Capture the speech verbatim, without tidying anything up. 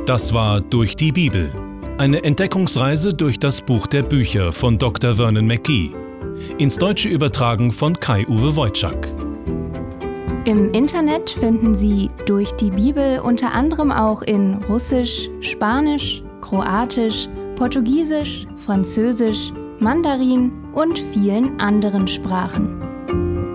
Das war Durch die Bibel. Eine Entdeckungsreise durch das Buch der Bücher von Doktor Vernon McGee. Ins Deutsche übertragen von Kai-Uwe Wojczak. Im Internet finden Sie Durch die Bibel unter anderem auch in Russisch, Spanisch, Kroatisch, Portugiesisch, Französisch, Mandarin und vielen anderen Sprachen.